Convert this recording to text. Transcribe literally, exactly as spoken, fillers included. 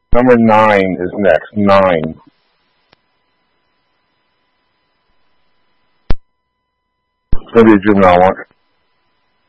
Number nine is next. Nine. It's going to be a juvenile one.